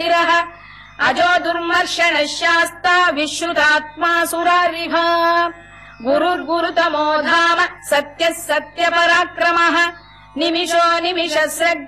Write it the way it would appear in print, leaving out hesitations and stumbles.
स्थिरः अजो दुर्मर्षणः शास्ता विश्रुतात्मा सुरारिः गुरुर्गुरुतमो धाम सत्यः सत्यपराक्रमः निमिषो निमिषस्रग्